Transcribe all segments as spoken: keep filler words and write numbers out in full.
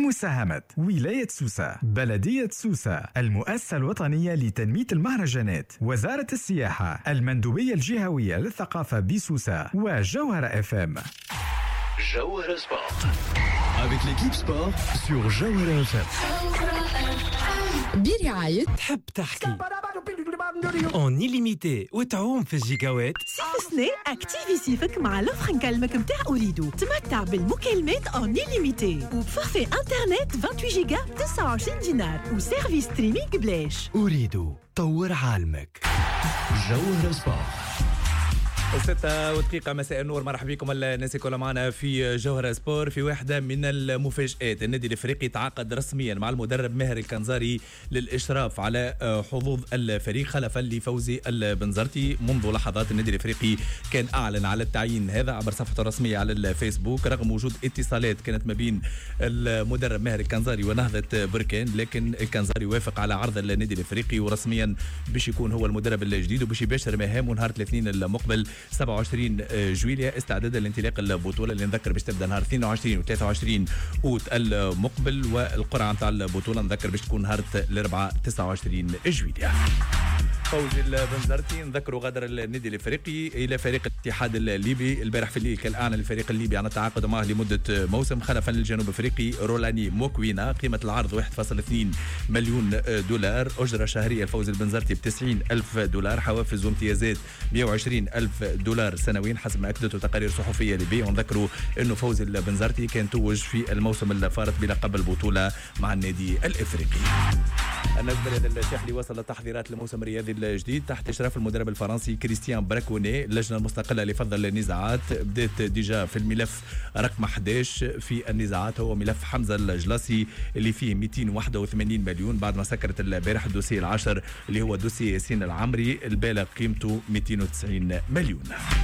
بمساهمة ولاية سوسة، بلدية سوسة، المؤسسة الوطنية لتنمية المهرجانات، وزارة السياحة، المندوبية الجهوية للثقافة بسوسة، وجوهرة اف ام. Jawhara Sport. Avec l'équipe sport sur Jawhara اف ام. برعاية تحب تحكي اون illimité وتعوم في الجيجاوات. صيف سنة اكتيفي صيفك مع لوفر نكلمك متاع أوريدو. تمتع بالمكالمات اون illimité وبفورفي انترنت ثمانية وعشرين جيجا تسعة وعشرين دينار وسيرفيس ستريمينغ بلاش. أوريدو طور عالمك. Jawhara Sport. ستة ودقيقة مساء النور، مرحبا بكم الناس كلها معنا في جوهرة سبور. في واحدة من المفاجآت، النادي الافريقي تعاقد رسميا مع المدرب ماهر الكنزاري للاشراف على حظوظ الفريق خلفا لفوزي البنزرتي. منذ لحظات النادي الافريقي كان اعلن على التعيين هذا عبر صفحته الرسمية على الفيسبوك رغم وجود اتصالات كانت ما بين المدرب ماهر الكنزاري ونهضة بركان، لكن الكنزاري وافق على عرض النادي الافريقي ورسميا باش يكون هو المدرب الجديد وباش يباشر مهامه نهار الاثنين المقبل سبعة وعشرين جويليا استعدادا لانطلاق البطوله اللي نذكر باش تبدا نهار اثنين وعشرين وثلاثة وعشرين اوت المقبل، والقرعه نتاع البطوله نذكر باش تكون نهار الاربعاء تسعة وعشرين جويليا. فوزي البنزرتي نذكروا غادر النادي الافريقي الى فريق الاتحاد الليبي البارح في الليل. كان اعلن الفريق الليبي عن التعاقد معه لمده موسم خلفا للجنوب افريقي رولاني موكوينا. قيمه العرض واحد فاصلة اثنين مليون دولار، اجره شهريه لفوزي البنزرتي ب تسعين ألف دولار، حوافز وامتيازات مئة وعشرين ألف دولار سنويا حسب ما اكدته تقارير صحفيه ليبيه. ونذكروا انه فوزي البنزرتي كان توج في الموسم الفارط بلقب البطوله مع النادي الافريقي. النجم الرياضي الشاحلي وصل التحضيرات للموسم الرياضي الجديد تحت اشراف المدرب الفرنسي كريستيان براكوني. اللجنه المستقله لفض النزاعات بدات ديجا في الملف رقم أحد عشر في النزاعات، هو ملف حمزه الجلاصي اللي فيه مئتين وواحد وثمانين مليون بعد ما سكرت البارح الدوسي العاشر اللي هو دوسي ياسين العمري البالغ قيمته مئتين وتسعين مليون.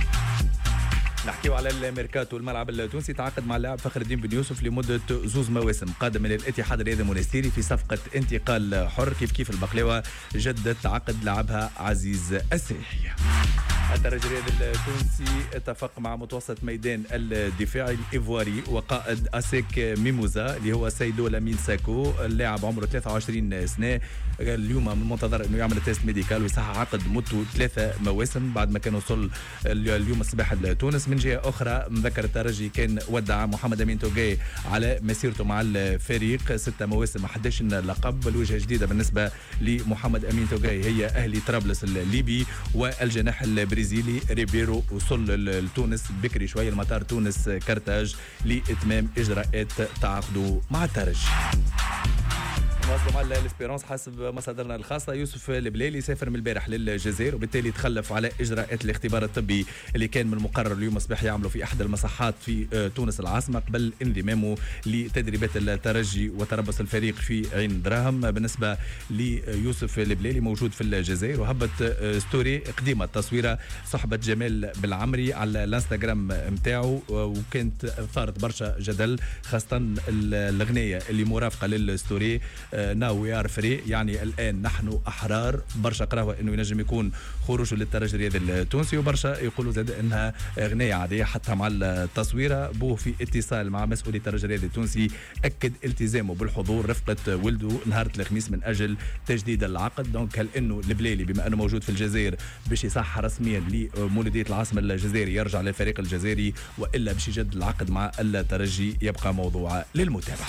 نحكيو على الميركاتو. الملعب التونسي تعاقد مع اللاعب فخر الدين بن يوسف لمده زوز مواسم قادم من الاتحاد الرياضي المونستيري في صفقه انتقال حر. كيف كيف البقلاوه جدد تعاقد لاعبها عزيز السريحي. الترجي الرياضي التونسي اتفق مع متوسط ميدان الدفاع الايفواري وقائد اسيك ميموزا اللي هو سيدو لامين ساكو. اللاعب عمره ثلاثة وعشرين سنه، اليوم من المنتظر انه يعمل تيست ميديكال ويصحح عقد مدته ثلاثه مواسم بعد ما كان وصل اليوم الصباح لتونس. من جهه اخرى مذكر الترجي كان ودع محمد امين توغاي على مسيرته مع الفريق ستة مواسم أحد عشر لقب. الوجهه جديده بالنسبه لمحمد امين توغاي هي اهلي طرابلس الليبي، والجناح البرازيلي ريبيرو وصل لتونس بكري شويه المطار تونس كرتاج لاتمام اجراءات تعاقده مع الترجي. نواصلوا مع الاسبيرونس. حسب مصادرنا الخاصه يوسف البلالي سافر من البارح للجزائر وبالتالي تخلف على اجراءات الاختبار الطبي اللي كان من المقرر اليوم الصباح يعملوا في احد المصحات في تونس العاصمه قبل انضمامه لتدريبات الترجي وتربص الفريق في عين دراهم. بالنسبه ليوسف البلالي موجود في الجزائر وهبط ستوري قديمه تصويره صحبه جمال بالعمري على الانستغرام نتاعو، وكانت ثارت برشا جدل خاصه الاغنيه اللي مرافقه للستوري ناو وي ار فري، يعني الان نحن احرار. برشا قراوه انه ينجم يكون خروجه للترجي الرياضي التونسي، وبرشا يقولوا زاد انها اغنيه عاديه حتى مع التصويره. بوه في اتصال مع مسؤولي الترجي الرياضي التونسي اكد التزامه بالحضور رفقه ولده نهار الخميس من اجل تجديد العقد. دونك هل انه البلالي بما انه موجود في الجزائر باش يصح رسميا لمولوديه العاصمه الجزائري يرجع للفريق الجزائري والا باش يجدد العقد مع الترجي يبقى موضوع للمتابعه.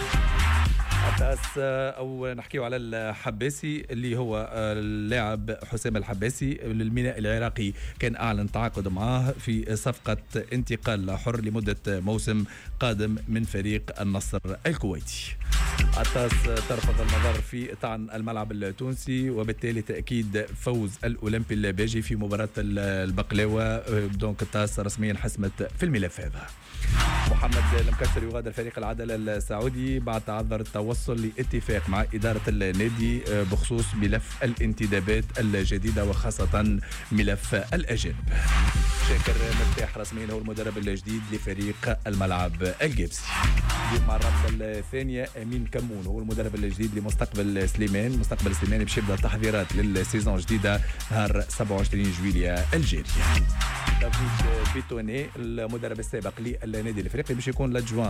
التاس او نحكيو على الحباسي اللي هو اللاعب حسام الحباسي للميناء العراقي كان اعلن تعاقد معاه في صفقه انتقال حر لمده موسم قادم من فريق النصر الكويتي. التاس ترفض النظر في طعن الملعب التونسي وبالتالي تاكيد فوز الاولمبي اللاجئ في مباراه البقلاوه. دونك التاس رسميا حسمت في الملف هذا. محمد المكسر يغادر فريق العدالة السعودي بعد تعذر التوصل لاتفاق مع إدارة النادي بخصوص ملف الانتدابات الجديدة وخاصة ملف الأجانب. شاكر مرتاح رسميا هو المدرب الجديد لفريق الملعب الجبسي. مع الرابطة الثانية أمين كمون هو المدرب الجديد لمستقبل سليمان. مستقبل سليمان باش يبدا التحضيرات للسيزون الجديدة نهار سبعة وعشرين جويليا الجارية. دافيد بيتوني المدرب السابق للنادي الافريقي باش يكون لادجوان